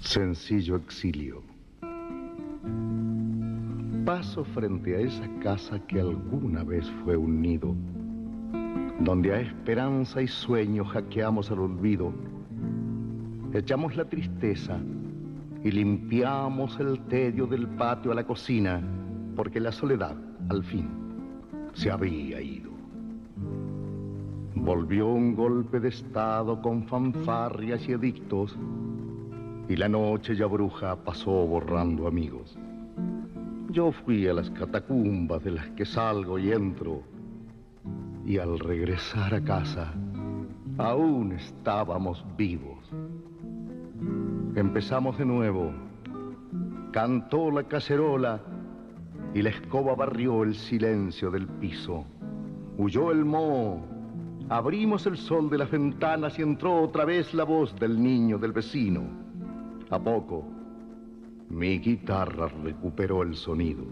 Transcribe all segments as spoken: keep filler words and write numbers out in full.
Sencillo exilio. Paso frente a esa casa que alguna vez fue un nido, donde a esperanza y sueño hackeamos al olvido, echamos la tristeza y limpiamos el tedio del patio a la cocina, porque la soledad, al fin, se había ido. Volvió un golpe de estado con fanfarrias y edictos, y la noche ya bruja pasó borrando amigos. Yo fui a las catacumbas de las que salgo y entro, y al regresar a casa, aún estábamos vivos. Empezamos de nuevo, cantó la cacerola, y la escoba barrió el silencio del piso. Huyó el moho, abrimos el sol de las ventanas y entró otra vez la voz del niño del vecino. A poco, mi guitarra recuperó el sonido.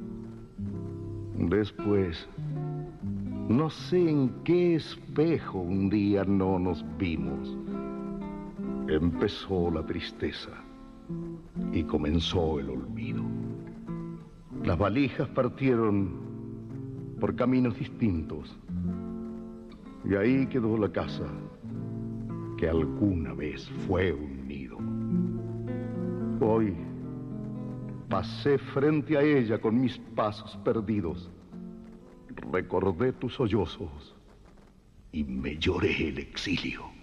Después, no sé en qué espejo un día no nos vimos. Empezó la tristeza y comenzó el olvido. Las valijas partieron por caminos distintos y ahí quedó la casa que alguna vez fue un nido. Hoy pasé frente a ella con mis pasos perdidos. Recordé tus sollozos y me lloré el exilio.